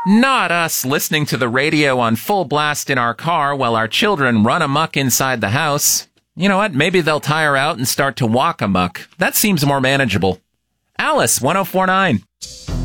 Not us listening to the radio on full blast in our car while our children run amok inside the house. You know what? Maybe they'll tire out and start to walk amok. That seems more manageable. Alice, 1049.